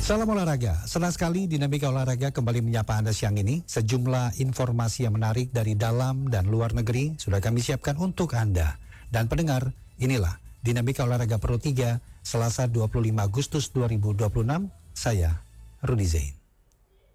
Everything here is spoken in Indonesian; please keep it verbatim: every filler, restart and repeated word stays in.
Salam olahraga, senang sekali Dinamika Olahraga kembali menyapa Anda siang ini. Sejumlah informasi yang menarik dari dalam dan luar negeri sudah kami siapkan untuk Anda. Dan pendengar, inilah Dinamika Olahraga Pro tiga, Selasa dua puluh lima Agustus dua ribu dua puluh enam, saya Rudi Zain.